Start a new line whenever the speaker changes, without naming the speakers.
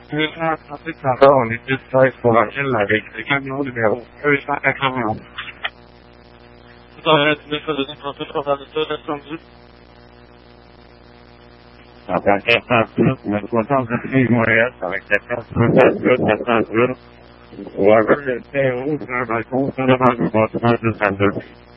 Trafic Center, on est 10-16 pour la ville avec le camion numéro 291. Tout en reste, mais ça devient transport pour faire de ça, descendu. En tant que 408, mais 75 Montréal, avec 408, ou avec le terreau sur un balcon, ça devant le bâtiment 222.